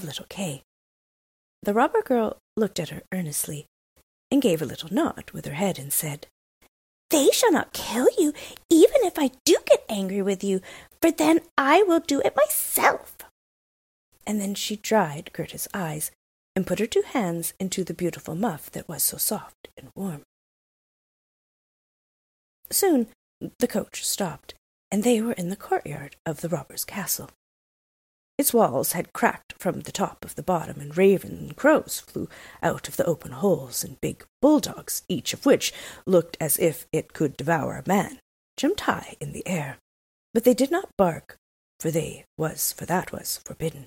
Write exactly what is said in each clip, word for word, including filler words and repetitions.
little Kay. The robber girl looked at her earnestly, and gave a little nod with her head, and said, "They shall not kill you, even if I do get angry with you, for then I will do it myself." And then she dried Gerta's eyes, and put her two hands into the beautiful muff that was so soft and warm. Soon the coach stopped, and they were in the courtyard of the robber's castle. Its walls had cracked from the top of the bottom, and ravens and crows flew out of the open holes, and big bulldogs, each of which looked as if it could devour a man, jumped high in the air. But they did not bark, for they was, for that was forbidden.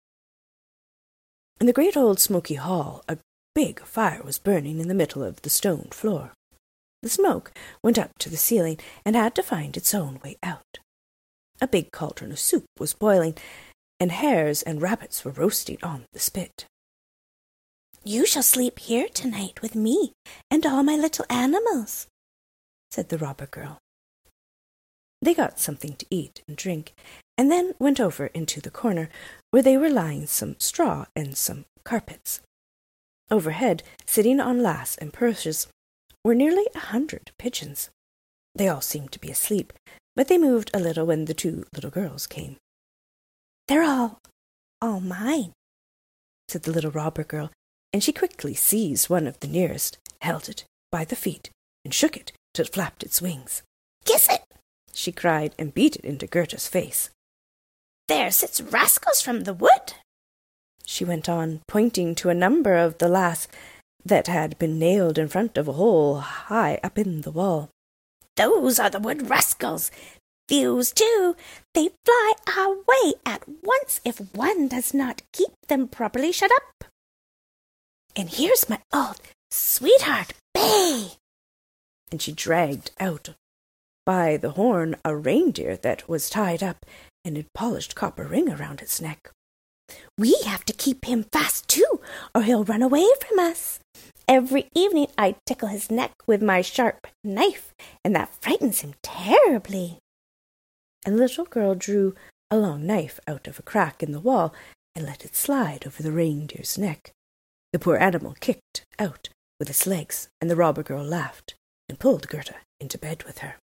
In the great old smoky hall, a big fire was burning in the middle of the stone floor. The smoke went up to the ceiling, and had to find its own way out. A big cauldron of soup was boiling, and hares and rabbits were roasting on the spit. "You shall sleep here tonight with me and all my little animals," said the robber girl. They got something to eat and drink, and then went over into the corner, where they were lying some straw and some carpets. Overhead, sitting on laths and perches, were nearly a hundred pigeons. They all seemed to be asleep, but they moved a little when the two little girls came. "They're all, all mine," said the little robber girl, and she quickly seized one of the nearest, held it by the feet, and shook it till it flapped its wings. "Kiss it!" she cried, and beat it into Gerta's face. "There sits rascals from the wood," she went on, pointing to a number of the laths that had been nailed in front of a hole high up in the wall. "Those are the wood rascals. These too, they fly away at once if one does not keep them properly shut up. And here's my old sweetheart, Bay." And she dragged out by the horn a reindeer that was tied up, and a polished copper ring around its neck. "We have to keep him fast too, or he'll run away from us. Every evening I tickle his neck with my sharp knife, and that frightens him terribly." And the little girl drew a long knife out of a crack in the wall, and let it slide over the reindeer's neck. The poor animal kicked out with its legs, and the robber girl laughed, and pulled Gerta into bed with her.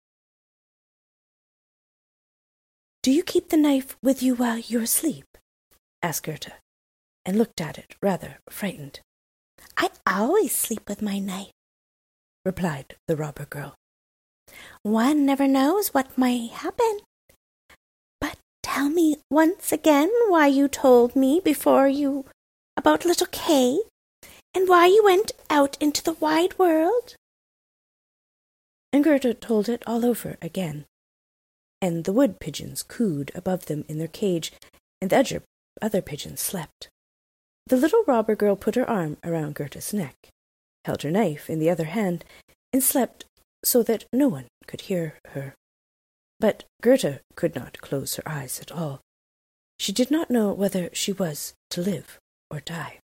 "Do you keep the knife with you while you're asleep?" asked Gerta, and looked at it rather frightened. "I always sleep with my knife," replied the robber girl. "One never knows what may happen. But tell me once again why you told me before you about little Kay, and why you went out into the wide world." And Gerta told it all over again, and the wood pigeons cooed above them in their cage, and the other, other pigeons slept. The little robber girl put her arm around Gerta's neck, held her knife in the other hand, and slept so that no one could hear her. But Gerta could not close her eyes at all. She did not know whether she was to live or die.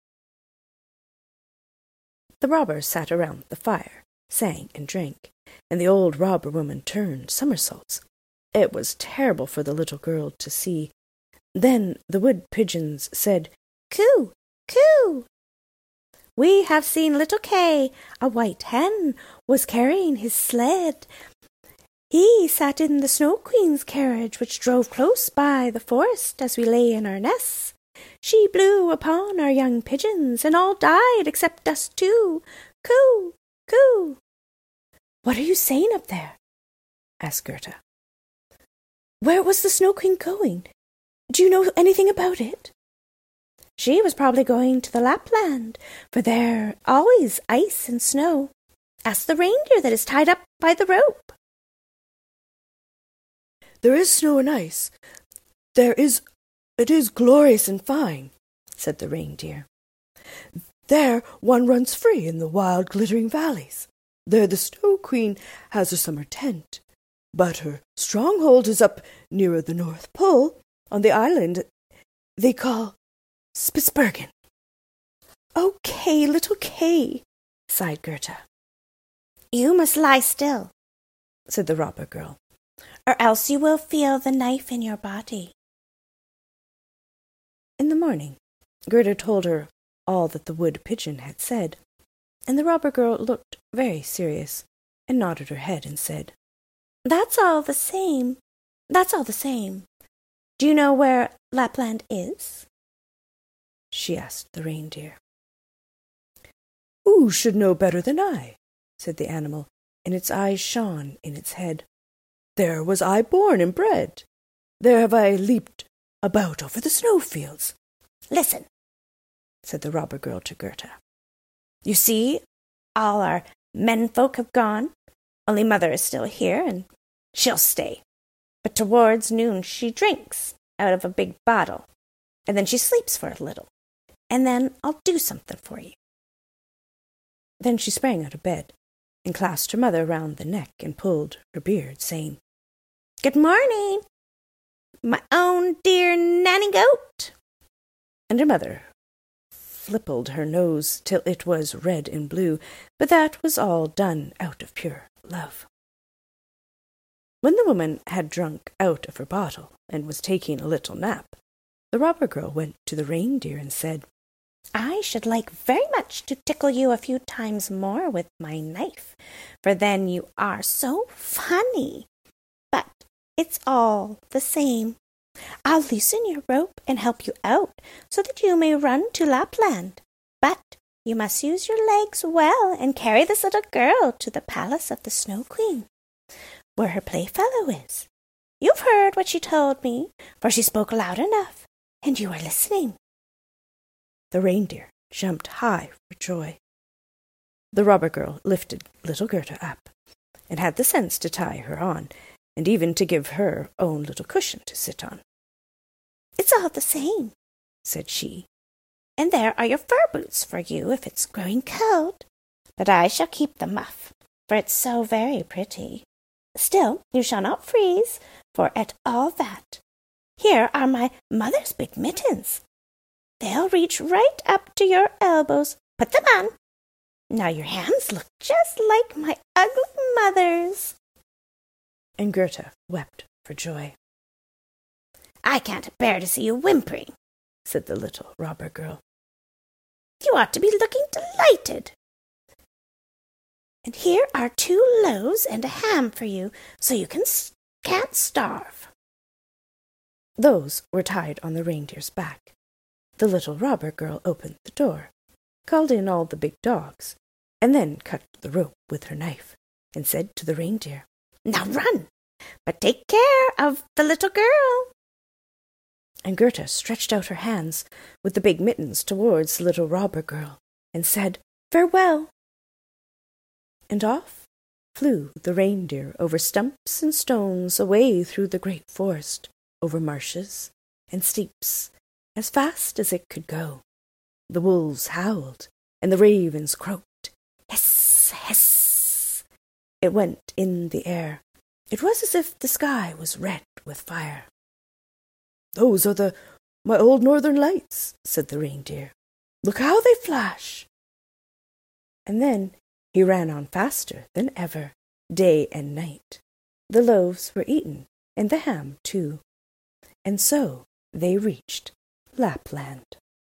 The robbers sat around the fire, sang and drank, and the old robber woman turned somersaults. It was terrible for the little girl to see. Then the wood pigeons said, "Coo, coo! We have seen little Kay. A white hen was carrying his sled. He sat in the Snow Queen's carriage, which drove close by the forest as we lay in our nests. She blew upon our young pigeons, and all died except us two. Coo, coo!" "What are you saying up there?" asked Gerta. "Where was the Snow Queen going? Do you know anything about it?" "She was probably going to the Lapland, for there always ice and snow. Ask the reindeer that is tied up by the rope." "There is snow and ice. There is, it is glorious and fine," said the reindeer. "There one runs free in the wild glittering valleys. There the Snow Queen has her summer tent. But her stronghold is up nearer the North Pole, on the island they call Spitzbergen." "Oh, Kay, little Kay," sighed Gerta. "You must lie still," said the robber girl, "or else you will feel the knife in your body." In the morning Gerda told her all that the wood pigeon had said, and the robber girl looked very serious, and nodded her head and said, "That's all the same. That's all the same. Do you know where Lapland is?" she asked the reindeer. "Who should know better than I?" said the animal, and its eyes shone in its head. "There was I born and bred. There have I leaped about over the snowfields." "Listen," said the robber girl to Gerda. "You see, all our menfolk have gone. Only mother is still here, and she'll stay. But towards noon she drinks out of a big bottle, and then she sleeps for a little, and then I'll do something for you." Then she sprang out of bed, and clasped her mother round the neck, and pulled her beard, saying, "Good morning, my own dear Nanny Goat." And her mother flippled her nose till it was red and blue, but that was all done out of pure love. When the woman had drunk out of her bottle, and was taking a little nap, the robber girl went to the reindeer and said, "I should like very much to tickle you a few times more with my knife, for then you are so funny. But it's all the same. I'll loosen your rope and help you out, so that you may run to Lapland. But you must use your legs well, and carry this little girl to the palace of the Snow Queen, where her playfellow is. You've heard what she told me, for she spoke loud enough, and you are listening." The reindeer jumped high for joy. The robber girl lifted little Gerda up, and had the sense to tie her on, and even to give her own little cushion to sit on. "It's all the same," said she, "and there are your fur boots for you if it's growing cold. But I shall keep the muff, for it's so very pretty. Still, you shall not freeze, for at all that. Here are my mother's big mittens. They'll reach right up to your elbows. Put them on. Now your hands look just like my ugly mother's." And Gerda wept for joy. "I can't bear to see you whimpering," said the little robber girl. "You ought to be looking delighted. And here are two loaves and a ham for you, so you can, can't starve." Those were tied on the reindeer's back. The little robber girl opened the door, called in all the big dogs, and then cut the rope with her knife, and said to the reindeer, "Now run, but take care of the little girl." And Gerda stretched out her hands with the big mittens towards the little robber girl, and said, "Farewell." And off flew the reindeer over stumps and stones, away through the great forest, over marshes and steeps, as fast as it could go. The wolves howled, and the ravens croaked. Hiss, hiss! It went in the air. It was as if the sky was red with fire. "Those are the my old northern lights," said the reindeer. "Look how they flash!" And then he ran on faster than ever, day and night. The loaves were eaten, and the ham too, and so they reached Lapland.